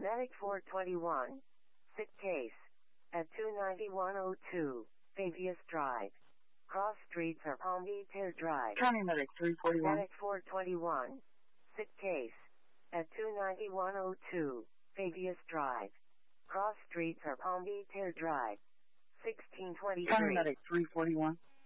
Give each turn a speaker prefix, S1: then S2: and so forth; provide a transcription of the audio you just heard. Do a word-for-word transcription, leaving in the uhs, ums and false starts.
S1: Medic four twenty-one. Sick case. At two ninety-one oh two, Fabius Drive. Cross streets are Palm Beach Drive.
S2: County Medic three forty-one.
S1: Medic four twenty-one. Sick case. At two ninety-one oh two, Fabius Drive. Cross streets are Palm Beach Drive. sixteen twenty-three.
S2: County Medic three forty-one.